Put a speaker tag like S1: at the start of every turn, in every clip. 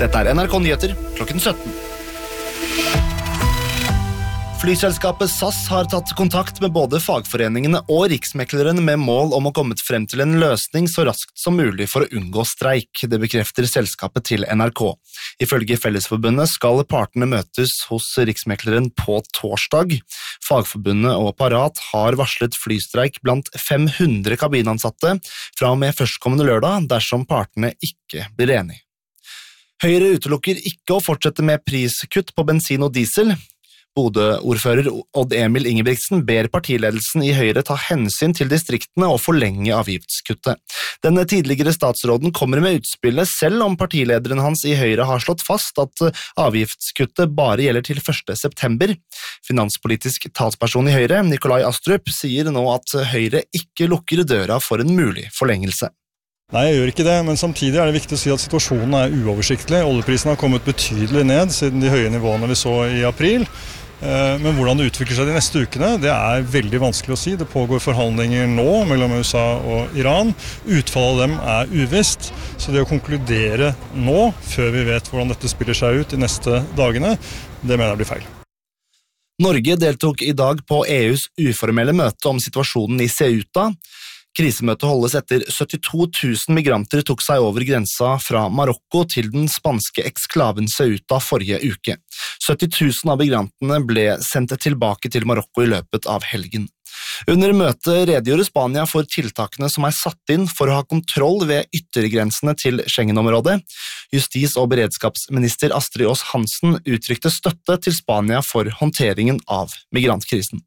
S1: Dette NRK Nyheter klokken 17. Flyselskapet SAS har tatt kontakt med både fagforeningene og riksmekleren med mål om å komme frem til en løsning så raskt som mulig for å unngå streik. Det bekrefter selskapet til NRK. Ifølge Fellesforbundet skal partene møtes hos riksmekleren på torsdag. Fagforbundet og Parat har varslet flystreik blant 500 kabinansatte fra og med førstkommende lørdag dersom partene ikke blir enige. Høyre utelukker ikke å fortsette med priskutt på bensin og diesel. Bodø-ordfører Odd Emil Ingebrigtsen ber partiledelsen i Høyre ta hensyn til distriktene og forlenge avgiftskuttet. Den tidligere statsråden kommer med utspillet selv om partilederen hans i Høyre har slått fast at avgiftskuttet bare gjelder til 1. september. Finanspolitisk talsperson i Høyre, Nikolai Astrup, sier nå at Høyre ikke lukker døra for en mulig forlengelse.
S2: Nei, jeg gjør ikke det, men samtidig er det viktig å si at situasjonen er uoversiktlig. Oljeprisen har kommet betydelig ned siden de høye nivåene vi så i april. Men hvordan det utvikler seg de neste ukene, det er veldig vanskelig å si. Det pågår forhandlinger nå mellom USA og Iran. Utfallet av dem er uvisst, så det å konkludere nå, før vi vet hvordan dette spiller seg ut de neste dagene, det mener jeg blir feil.
S1: Norge deltok i dag på EUs uformelle møte om situasjonen i Ceuta. Krisemøtet holdes etter 72 000 migranter tok seg over grensa fra Marokko til den spanske eksklaven Ceuta forrige uke. 70 000 av migrantene ble sendt tilbake til Marokko i løpet av helgen. Under møtet redegjorde Spania for tiltakene som er satt inn for å ha kontroll ved yttergrensene til Schengen-området. Justis- og beredskapsminister Astrid Aas Hansen uttrykte støtte til Spania for håndteringen av migrantkrisen.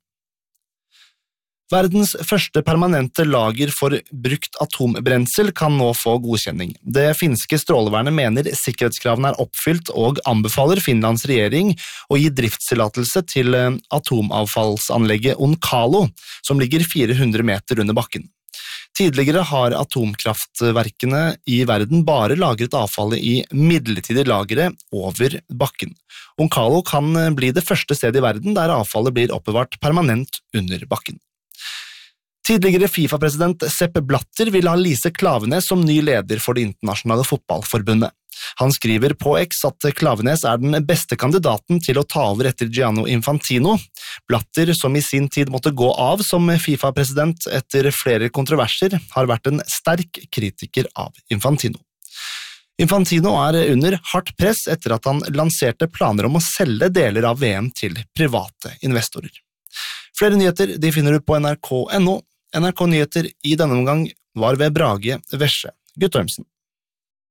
S1: Verdens første permanente lager for brukt atombrensel kan nå få godkjenning. Det finske strålevernet mener sikkerhetskravene er oppfylt og anbefaler Finlands regjering å gi driftstillatelse til atomavfallsanlegget Onkalo, som ligger 400 meter under bakken. Tidligere har atomkraftverkene i verden bare lagret avfallet i midlertidige lagre over bakken. Onkalo kan bli det første stedet i verden der avfallet blir oppbevart permanent under bakken. Tidligere FIFA-president Sepp Blatter vil ha Lise Klaveness som ny leder for det internasjonale fotballforbundet. Han skriver på X at Klaveness er den beste kandidaten til å ta over etter Gianni Infantino. Blatter, som i sin tid måtte gå av som FIFA-president etter flere kontroverser, har vært en sterk kritiker av Infantino. Infantino er under hardt press etter at han lanserte planer om å selge deler av VM til private investorer. Flere nyheter de finner du på nrk.no. NRK Nyheter i denne omgang var ved Brage Vesje Guttormsen.